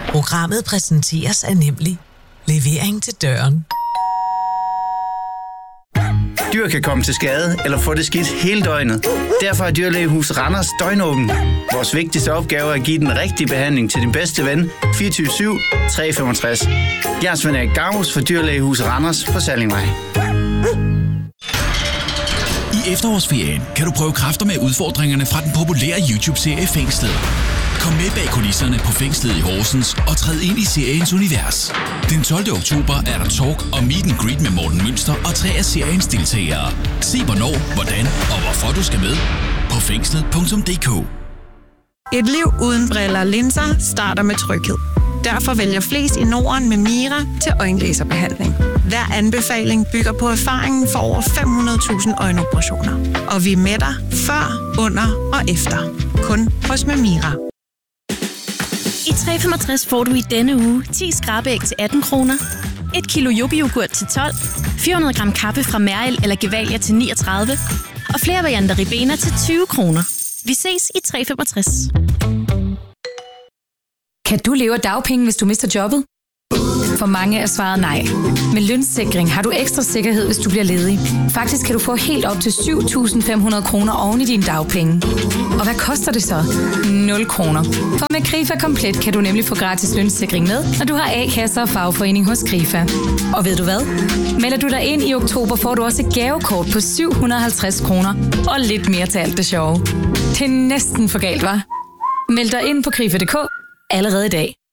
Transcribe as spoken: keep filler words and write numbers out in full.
Programmet præsenteres af Nemlig. Levering til døren. Dyr kan komme til skade eller få det skidt hele døgnet. Derfor er Dyrlægehus Randers døgnåben. Vores vigtigste opgave er at give den rigtige behandling til din bedste ven fireogtyve syv tre femogtres. Jeg er Svend Erik Gavus for Dyrlægehus Randers på Sallingvej. I efterårsferien kan du prøve kræfter med udfordringerne fra den populære YouTube-serie Fængslet. Kom med bag kulisserne på Fængslet i Horsens og træd ind i seriens univers. Den tolvte oktober er der talk og meet and greet med Morten Mønster og tre af seriens deltagere. Se hvornår, hvordan og hvorfor du skal med på fængslet punktum d k. Et liv uden briller og linser starter med tryghed. Derfor vælger flest i Norden med Mira til øjenlaserbehandling. Hver anbefaling bygger på erfaringen for over fem hundrede tusind øjenoperationer. Og vi er med dig før, under og efter. Kun hos Mira. I tre femogtres får du i denne uge ti skrabeæg til atten kroner, et kilo yoghurt til tolv, fire hundrede gram kaffe fra Mærel eller Gevalia til niogtredive og flere varianter Ribena til tyve kroner. Vi ses i tre femogtres. Kan du leve af dagpenge, hvis du mister jobbet? For mange er svaret nej. Med Lønsikring har du ekstra sikkerhed, hvis du bliver ledig. Faktisk kan du få helt op til syv tusind fem hundrede kroner oven i dine dagpenge. Og hvad koster det så? nul kroner. For med Krifa Komplet kan du nemlig få gratis lønsikring med, når du har A-kasser og fagforening hos Krifa. Og ved du hvad? Melder du dig ind i oktober, får du også et gavekort på syv hundrede og halvtreds kroner og lidt mere til alt det sjove. Det er næsten for galt, hva'? Meld dig ind på krifa punktum d k allerede i dag.